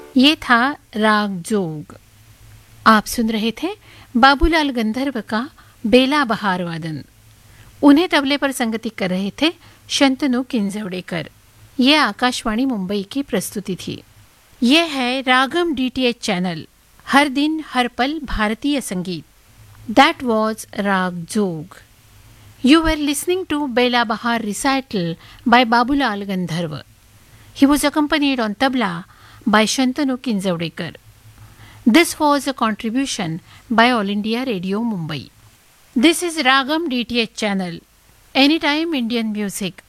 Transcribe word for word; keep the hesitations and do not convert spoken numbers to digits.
ये था राग जोग। आप सुन रहे थे बाबूलाल गंधर्व का बेला बहार वादन। उन्हें तबले पर संगति कर रहे थे शंतनु किंजवड़ेकर। ये आकाशवाणी मुंबई की प्रस्तुति थी। ये है रागम डीटीएच चैनल, हर दिन हर पल भारतीय संगीत। दैट वॉज राग जोग। You were listening to Bela Bahar recital by Babulal Gandharva. He was accompanied on tabla by Shantanu Kinzavdekar. This was a contribution by All India Radio Mumbai. This is Ragam D T H channel, Anytime Indian Music.